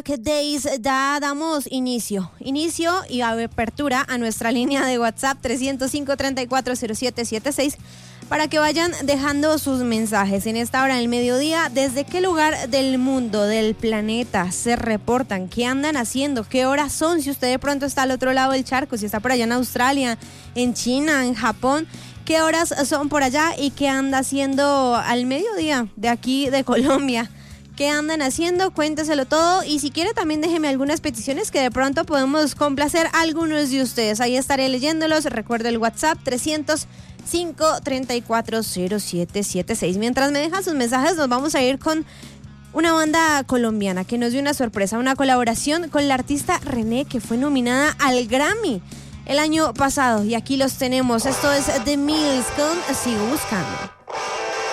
Days damos inicio y apertura a nuestra línea de WhatsApp 305-340776 para que vayan dejando sus mensajes en esta hora del mediodía. ¿Desde qué lugar del mundo, del planeta se reportan? ¿Qué andan haciendo? ¿Qué horas son? Si usted de pronto está al otro lado del charco, si está por allá en Australia, en China, en Japón, ¿qué horas son por allá y qué anda haciendo al mediodía de aquí de Colombia? ¿Qué andan haciendo? Cuénteselo todo, y si quiere también déjeme algunas peticiones que de pronto podemos complacer a algunos de ustedes. Ahí estaré leyéndolos. Recuerda el WhatsApp 305-340776. Mientras me dejan sus mensajes, nos vamos a ir con una banda colombiana que nos dio una sorpresa, una colaboración con la artista René, que fue nominada al Grammy el año pasado, y aquí los tenemos. Esto es The Mills con Sigo Buscando.